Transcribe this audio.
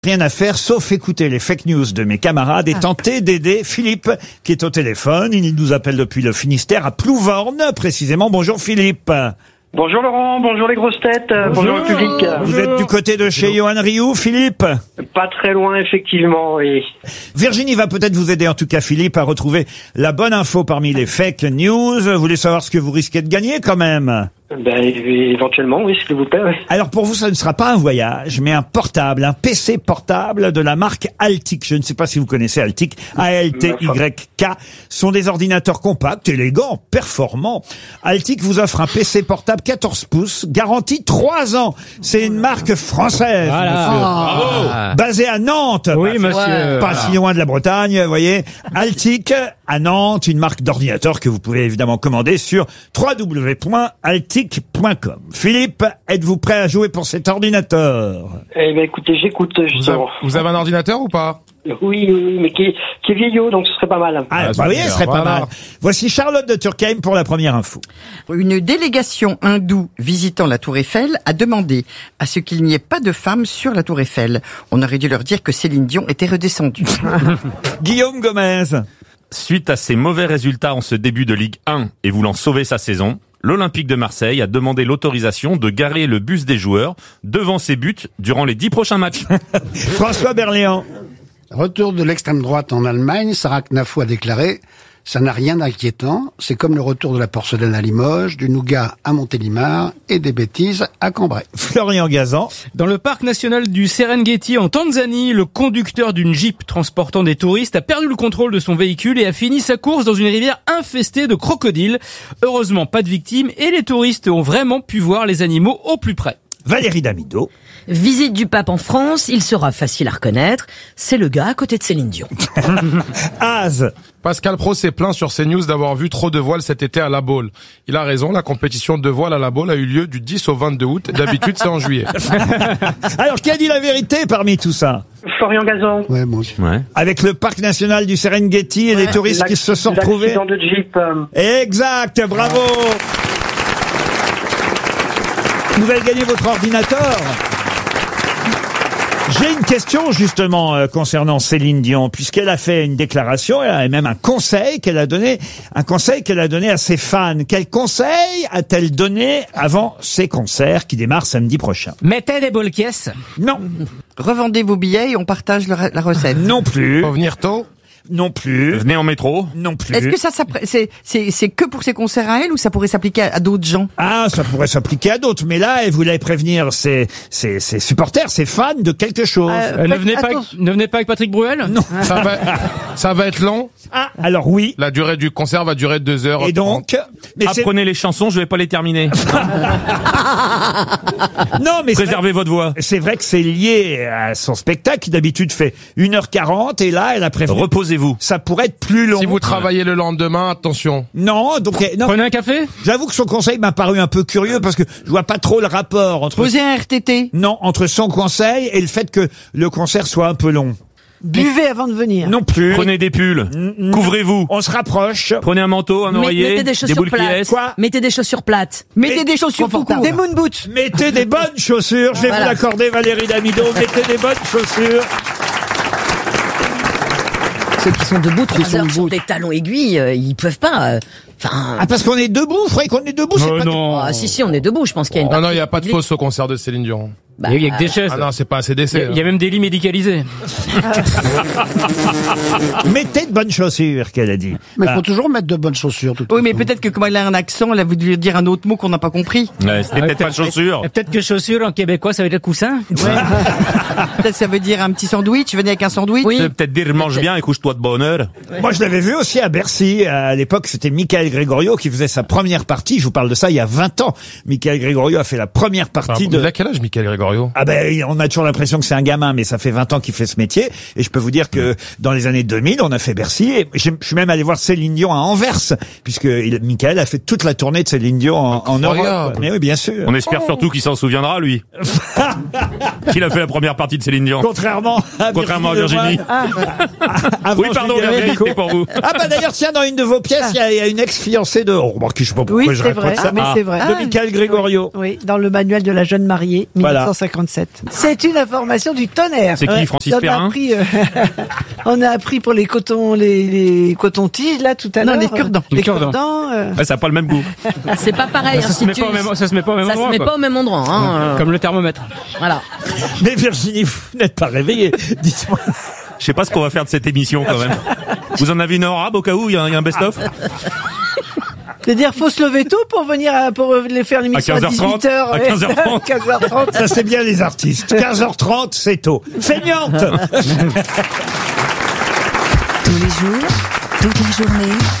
Rien à faire sauf écouter les fake news de mes camarades et tenter d'aider Philippe qui est au téléphone. Il nous appelle depuis le Finistère à Plouvorne précisément. Bonjour Philippe. Bonjour Laurent, bonjour les grosses têtes, bonjour le public. Vous êtes du côté de chez Johan Rioux, Philippe? Pas très loin effectivement, oui. Virginie va peut-être vous aider en tout cas Philippe à retrouver la bonne info parmi les fake news. Vous voulez savoir ce que vous risquez de gagner quand même? Ben éventuellement, oui, s'il vous plaît. Oui. Alors pour vous, ça ne sera pas un voyage, mais un portable, un PC portable de la marque Altic. Je ne sais pas si vous connaissez Altic, A-L-T-Y-K. Ce sont des ordinateurs compacts, élégants, performants. Altic vous offre un PC portable 14 pouces, garantie 3 ans. C'est une marque française, monsieur. Bravo. Basée à Nantes. Oui, monsieur. Pas si loin de la Bretagne, vous voyez. Altic à Nantes, une marque d'ordinateur que vous pouvez évidemment commander sur www.altic.com. Philippe, êtes-vous prêt à jouer pour cet ordinateur? Eh ben écoutez, j'écoute justement. Vous avez un ordinateur ou pas? Oui, mais qui est vieillot, donc ce serait pas mal. Ah, bah oui, ce serait pas mal. Voici Charlotte de Turckheim pour la première info. Une délégation hindoue visitant la Tour Eiffel a demandé à ce qu'il n'y ait pas de femmes sur la Tour Eiffel. On aurait dû leur dire que Céline Dion était redescendue. Guillaume Gomez. Suite à ses mauvais résultats en ce début de Ligue 1 et voulant sauver sa saison, l'Olympique de Marseille a demandé l'autorisation de garer le bus des joueurs devant ses buts durant les 10 prochains matchs. François Berléand. Retour de l'extrême droite en Allemagne, Sarah Knafou a déclaré « Ça n'a rien d'inquiétant, c'est comme le retour de la porcelaine à Limoges, du nougat à Montélimar et des bêtises à Cambrai. » Florian Gazan. Dans le parc national du Serengeti en Tanzanie, le conducteur d'une Jeep transportant des touristes a perdu le contrôle de son véhicule et a fini sa course dans une rivière infestée de crocodiles. Heureusement, pas de victimes et les touristes ont vraiment pu voir les animaux au plus près. Valérie Damido. Visite du pape en France, il sera facile à reconnaître. C'est le gars à côté de Céline Dion. Az. Pascal Pro s'est plaint sur CNews d'avoir vu trop de voiles cet été à La Baule. Il a raison, la compétition de voile à La Baule a eu lieu du 10 au 22 août. D'habitude, c'est en juillet. Alors, qui a dit la vérité parmi tout ça? Florian Gazan. Ouais, moi aussi. Ouais. Avec le parc national du Serengeti et les touristes qui se sont retrouvés. L'accident de Jeep. Exact, bravo. Vous avez gagné votre ordinateur. J'ai une question justement concernant Céline Dion, puisqu'elle a fait une déclaration, elle a même un conseil qu'elle a donné à ses fans. Quel conseil a-t-elle donné avant ses concerts qui démarrent samedi prochain? Mettez des boules caisses. Non. Revendez vos billets et on partage la recette. Non plus. Faut venir tôt. Non plus. Venez en métro. Non plus. Est-ce que c'est que pour ses concerts à elle ou ça pourrait s'appliquer à d'autres gens? Ah, ça pourrait s'appliquer à d'autres, mais là, elle voulait prévenir ses supporters, ses fans de quelque chose. Ne venez pas avec Patrick Bruel? Non. Ça va être long. Ah, alors oui. La durée du concert va durer 2 heures. Et donc, mais Apprenez les chansons, je vais pas les terminer. non, mais Préservez votre voix. c'est vrai que c'est lié à son spectacle qui d'habitude fait 1h40 et là, elle a prévenu. Reposez-vous. Ça pourrait être plus long. Si vous travaillez le lendemain, attention. Non, donc non. Prenez un café? J'avoue que son conseil m'a paru un peu curieux parce que je vois pas trop le rapport entre Posez un RTT. non, entre son conseil et le fait que le concert soit un peu long. Buvez avant de venir. Non plus. Prenez des pulls. Couvrez-vous. On se rapproche. Prenez un manteau, un oreiller, Mettez des chaussures boules qui plates. laissent. Quoi? Mettez des chaussures plates. Mettez des chaussures confortables. des moon boots. Mettez des bonnes chaussures. Je vais vous l'accorder, Valérie Damido. Mettez des bonnes chaussures. Ceux qui sont debout 3 sont heures debout. sur des talons aiguilles, ils peuvent pas. Ah, parce qu'on est debout. Il faudrait qu'on est debout. C'est pas non. Ah, si, on est debout. Je pense qu'il y a une. Ah non, il n'y a pas de fausse au concert de Céline Dion. Il y a que des chaises. Ah non, c'est pas assez d'essais. Il y a même des lits médicalisés. Mettez de bonnes chaussures, qu'elle a dit. Mais il faut toujours mettre de bonnes chaussures. Tout Oui, mais peut-être que comme elle a un accent, elle a voulu dire un autre mot qu'on n'a pas compris. Ouais, c'était peut-être pas de chaussures. Et peut-être que chaussures en québécois, ça veut dire coussin. Peut-être ça veut dire un petit sandwich. Venez avec un sandwich. Oui. Ça veut peut-être dire mange bien et couche-toi de bonne heure. Moi, je l'avais vu aussi à Bercy. À l'époque, c'était Michael Gregorio qui faisait sa première partie. Je vous parle de ça il y a 20 ans. Michael Gregorio a fait la première partie Il a quel âge, Michael Gregorio? Ah ben, on a toujours l'impression que c'est un gamin, mais ça fait 20 ans qu'il fait ce métier. Et je peux vous dire que dans les années 2000, on a fait Bercy. Et je suis même allé voir Céline Dion à Anvers, puisque Michael a fait toute la tournée de Céline Dion en Europe. Mais oui, bien sûr. On espère surtout qu'il s'en souviendra, lui. Qu'il a fait la première partie de Céline Dion. Contrairement à Virginie. Avant Oui, pardon, Julien Virginie, Bécaud. c'était pour vous. Ah bah d'ailleurs, tiens, dans une de vos pièces, il y a une ex ex-fiancé de... Oh, remarquez, je sais pas pourquoi Oui, je c'est raconte vrai, ça. mais c'est vrai. De Michael Gregorio. Oui, dans le manuel de la jeune mariée, Voilà. 1957. C'est une information du tonnerre. C'est qui, Francis On a Perrin appris, on a appris pour les cotons-tiges, là, tout à Non, l'heure. les cure-dents. Les Les cure-dents. cure-dents. Ouais, ça n'a pas le même goût. C'est pas pareil. Ça hein, se si met tu- pas au même, ça se met pas au même ça se endroit. met quoi. pas au même endroit. Hein, Comme le thermomètre. Voilà. Mais Virginie, vous n'êtes pas réveillée. Dites-moi. Je sais pas ce qu'on va faire de cette émission quand même. Vous en avez une en arabe au cas où il y a un best-of? C'est-à-dire, faut se lever tôt pour venir pour les faire l'émission à 15h30, 18h. à 15h30. 15h30. Ça, c'est bien les artistes. 15h30, c'est tôt. Feignante. Tous les jours, toute la journée,